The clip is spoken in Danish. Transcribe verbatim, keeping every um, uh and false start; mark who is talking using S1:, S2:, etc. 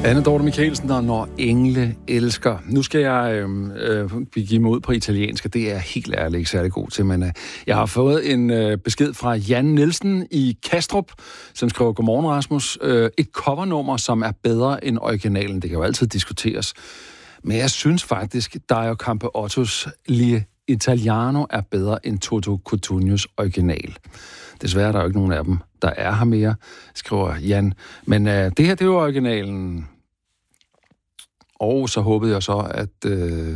S1: Anne Dorte Michaelsen, og Når engle elsker. Nu skal jeg øh, øh, give mig ud på italiensk, og det er helt ærligt ikke særlig god til, men øh, jeg har fået en øh, besked fra Jan Nielsen i Kastrup, som skriver: Godmorgen, Rasmus. Øh, et covernummer, som er bedre end originalen. Det kan jo altid diskuteres. Men jeg synes faktisk, Dario Campeottos Lie Italiano er bedre end Toto Cutugnos original. Desværre er der jo ikke nogen af dem, der er her mere, skriver Jan. Men øh, det her, det er jo originalen. Og så håbede jeg så, at øh,